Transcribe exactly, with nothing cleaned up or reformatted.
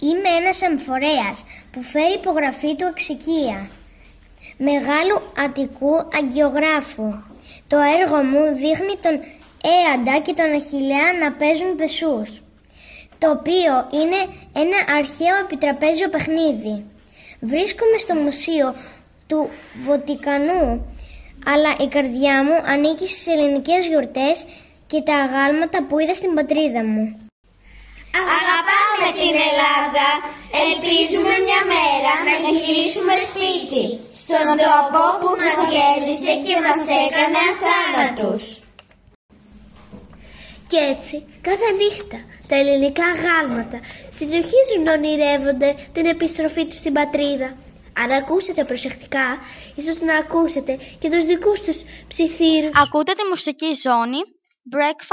Είμαι ένας αμφορέας που φέρει υπογραφή του εξοικεία μεγάλου Αττικού αγγιογράφου. Το έργο μου δείχνει τον Έαντα και τον Αχιλλέα να παίζουν πεσούς, το οποίο είναι ένα αρχαίο επιτραπέζιο παιχνίδι. Βρίσκομαι στο μουσείο του Βοτικανού, αλλά η καρδιά μου ανήκει στις ελληνικές γιορτές και τα αγάλματα που είδα στην πατρίδα μου. Αγαπάμε την Ελλάδα, ελπίζουμε μια μέρα να γυρίσουμε σπίτι, στον τόπο που μας γέννησε και μας έκανε αθάνατους. Κι έτσι, κάθε νύχτα, τα ελληνικά αγάλματα συνεχίζουν να ονειρεύονται την επιστροφή τους στην πατρίδα. Αν ακούσετε προσεκτικά, ίσως να ακούσετε και τους δικούς τους ψιθύρους. Ακούτε τη μουσική ζώνη Breakfast